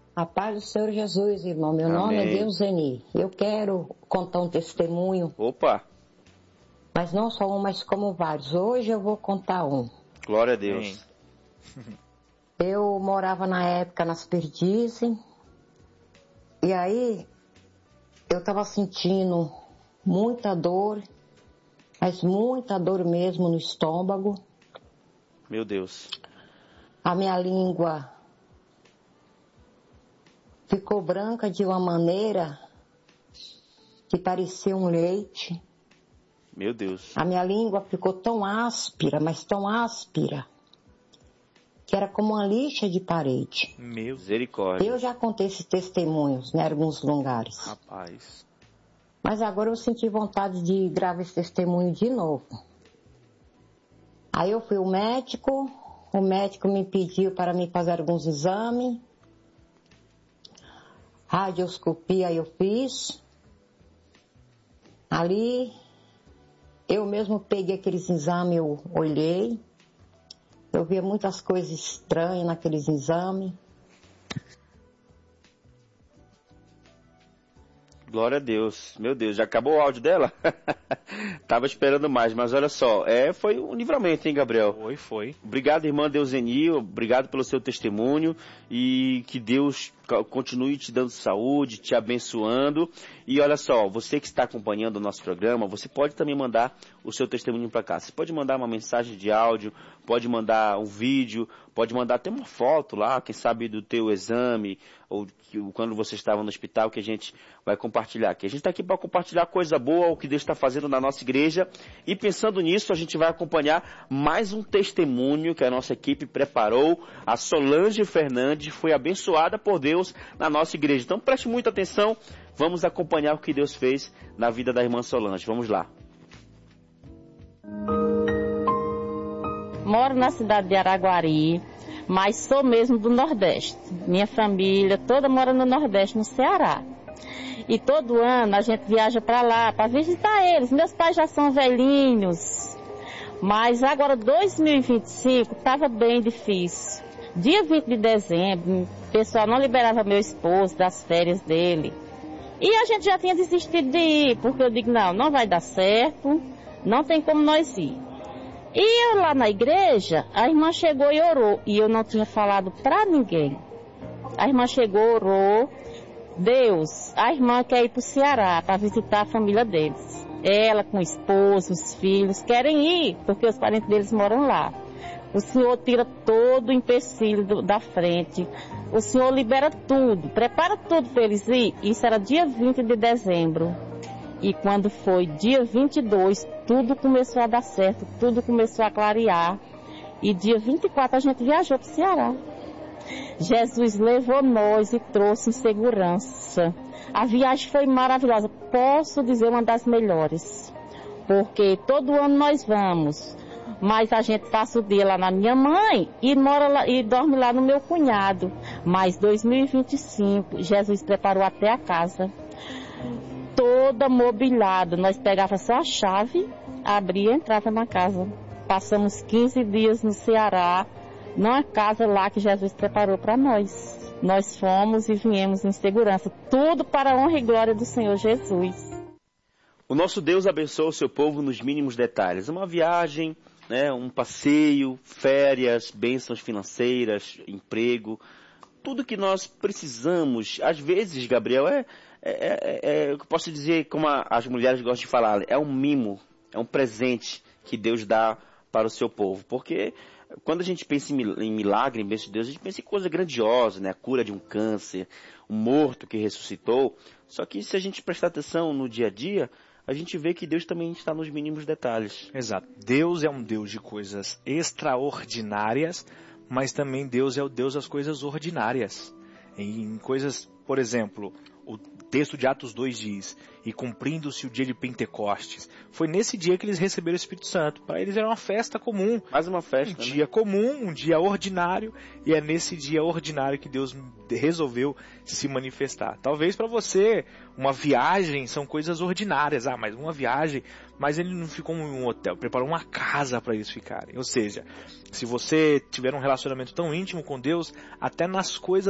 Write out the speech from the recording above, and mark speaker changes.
Speaker 1: A paz do Senhor Jesus, irmão. Meu nome é Deuseni. Eu quero contar um testemunho.
Speaker 2: Opa!
Speaker 1: Mas não só um, mas como vários. Hoje eu vou contar um.
Speaker 2: Glória a Deus.
Speaker 1: Eu morava na época nas Perdizes. E aí eu estava sentindo muita dor, mas muita dor mesmo no estômago.
Speaker 2: Meu Deus.
Speaker 1: A minha língua ficou branca de uma maneira que parecia um leite.
Speaker 2: Meu Deus.
Speaker 1: A minha língua ficou tão áspera, mas tão áspera, que era como uma lixa de parede.
Speaker 2: Meu misericórdia.
Speaker 1: Eu já contei esses testemunhos em alguns lugares.
Speaker 2: Rapaz.
Speaker 1: Mas agora eu senti vontade de gravar esse testemunho de novo. Aí eu fui ao médico, o médico me pediu para me fazer alguns exames. Radioscopia eu fiz. Ali, eu mesmo peguei aqueles exames, eu olhei. Eu via muitas coisas estranhas naqueles exames.
Speaker 2: Glória a Deus. Meu Deus, já acabou o áudio dela? Tava esperando mais, mas olha só, foi um livramento, hein, Gabriel?
Speaker 3: Foi.
Speaker 2: Obrigado, irmã Deuseni, obrigado pelo seu testemunho e que Deus continue te dando saúde, te abençoando. E olha só, você que está acompanhando o nosso programa, você pode também mandar o seu testemunho para cá. Você pode mandar uma mensagem de áudio, pode mandar um vídeo, pode mandar até uma foto lá, quem sabe do teu exame, ou quando você estava no hospital, que a gente vai compartilhar aqui. A gente está aqui para compartilhar coisa boa, o que Deus está fazendo na nossa igreja. E pensando nisso, a gente vai acompanhar mais um testemunho que a nossa equipe preparou. A Solange Fernandes foi abençoada por Deus na nossa igreja. Então preste muita atenção, vamos acompanhar o que Deus fez na vida da irmã Solange. Vamos lá.
Speaker 4: Moro na cidade de Araguari, mas sou mesmo do Nordeste. Minha família toda mora no Nordeste, no Ceará. E todo ano a gente viaja para lá para visitar eles. Meus pais já são velhinhos, mas agora 2025 estava bem difícil. Dia 20 de dezembro, o pessoal não liberava meu esposo das férias dele. E a gente já tinha desistido de ir, porque eu digo, não vai dar certo, não tem como nós ir. E eu lá na igreja, a irmã chegou e orou, e eu não tinha falado pra ninguém. A irmã chegou, orou, Deus, a irmã quer ir pro Ceará para visitar a família deles. Ela com o esposo, os filhos, querem ir, porque os parentes deles moram lá. O Senhor tira todo o empecilho da frente. O Senhor libera tudo, prepara tudo para eles ir. Isso era dia 20 de dezembro. E quando foi dia 22, tudo começou a dar certo, tudo começou a clarear. E dia 24 a gente viajou para o Ceará. Jesus levou nós e trouxe em segurança. A viagem foi maravilhosa, posso dizer uma das melhores. Porque todo ano nós vamos. Mas a gente passa o dia lá na minha mãe e mora lá, e dorme lá no meu cunhado. Mas 2025, Jesus preparou até a casa, toda mobiliada. Nós pegava só a chave, abria e entrava na casa. Passamos 15 dias no Ceará, numa casa lá que Jesus preparou para nós. Nós fomos e viemos em segurança. Tudo para a honra e glória do Senhor Jesus.
Speaker 2: O nosso Deus abençoa o seu povo nos mínimos detalhes. Uma viagem, né, um passeio, férias, bênçãos financeiras, emprego, tudo que nós precisamos. Às vezes, Gabriel, eu posso dizer, como as mulheres gostam de falar, é um mimo, é um presente que Deus dá para o seu povo. Porque quando a gente pensa em milagre, em bênção de Deus, a gente pensa em coisa grandiosa, né? A cura de um câncer, um morto que ressuscitou. Só que se a gente prestar atenção no dia a dia, a gente vê que Deus também está nos mínimos detalhes.
Speaker 3: Exato. Deus é um Deus de coisas extraordinárias, mas também Deus é o Deus das coisas ordinárias. Em coisas, por exemplo, o texto de Atos 2 diz, e cumprindo-se o dia de Pentecostes, foi nesse dia que eles receberam o Espírito Santo. Para eles era uma festa comum.
Speaker 2: Mais uma festa,
Speaker 3: um dia comum, um dia ordinário, e é nesse dia ordinário que Deus resolveu se manifestar. Talvez para você, uma viagem são coisas ordinárias. Mas uma viagem, mas ele não ficou em um hotel, preparou uma casa para eles ficarem. Ou seja, se você tiver um relacionamento tão íntimo com Deus, até nas coisas